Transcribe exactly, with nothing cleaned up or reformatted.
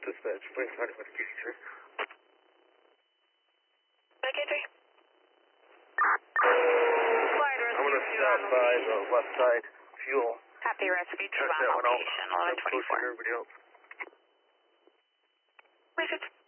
dispatch, please start with K three. K three. Flight I'm going to rescue stop on by location. the left side, fuel. Copy rescue two Check on that one out. location, eleven I'm pushing twenty-four. everybody else. Perfect.